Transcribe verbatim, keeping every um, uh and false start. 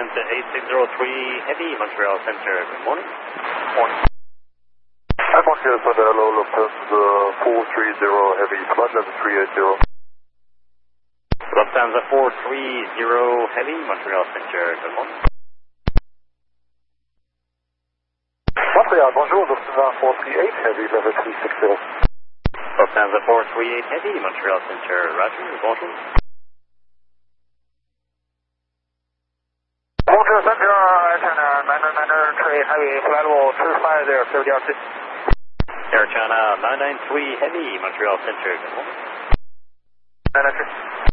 Lufthansa eight six zero three Heavy, Montreal Center. Good morning. Morning. Hi, Montreal Center. Hello, Lufthansa four three zero Heavy, flight level three eight zero. Lufthansa four three zero Heavy, Montreal Center. Good morning. Montreal, bonjour, Lufthansa four three eight Heavy, level three six zero. Lufthansa four three eight Heavy, Montreal Center. Roger, bonjour. Montreal Center, China nine nine three Heavy, flight level two five zero, seventy R six. Air China nine nine three Heavy, Montreal Center. Good morning. nine nine three.